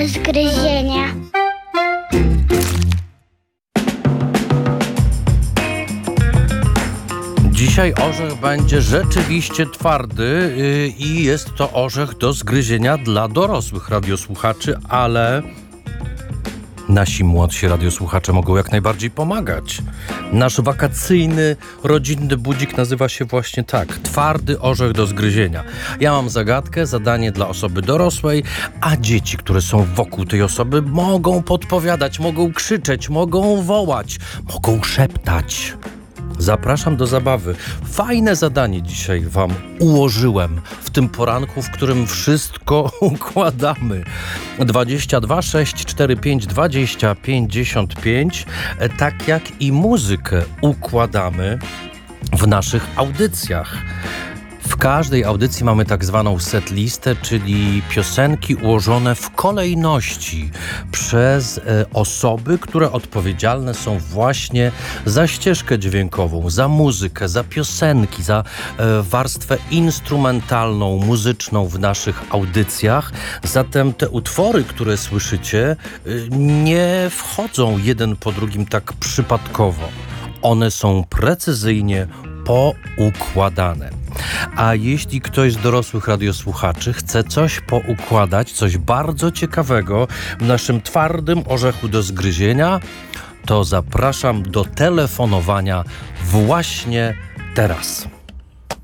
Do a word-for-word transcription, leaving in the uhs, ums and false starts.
zgryzienia. Dzisiaj orzech będzie rzeczywiście twardy yy, i jest to orzech do zgryzienia dla dorosłych radiosłuchaczy, ale nasi młodsi radiosłuchacze mogą jak najbardziej pomagać. Nasz wakacyjny, rodzinny budzik nazywa się właśnie tak. Twardy orzech do zgryzienia. Ja mam zagadkę, zadanie dla osoby dorosłej, a dzieci, które są wokół tej osoby, mogą podpowiadać, mogą krzyczeć, mogą wołać, mogą szeptać. Zapraszam do zabawy. Fajne zadanie dzisiaj wam ułożyłem w tym poranku, w którym wszystko układamy. dwadzieścia dwa sześć cztery pięć dwadzieścia pięćdziesiąt pięć, tak jak i muzykę układamy w naszych audycjach. W każdej audycji mamy tak zwaną setlistę, czyli piosenki ułożone w kolejności przez e, osoby, które odpowiedzialne są właśnie za ścieżkę dźwiękową, za muzykę, za piosenki, za e, warstwę instrumentalną, muzyczną w naszych audycjach. Zatem te utwory, które słyszycie, e, nie wchodzą jeden po drugim tak przypadkowo. One są precyzyjnie poukładane. A jeśli ktoś z dorosłych radiosłuchaczy chce coś poukładać, coś bardzo ciekawego w naszym twardym orzechu do zgryzienia, to zapraszam do telefonowania właśnie teraz.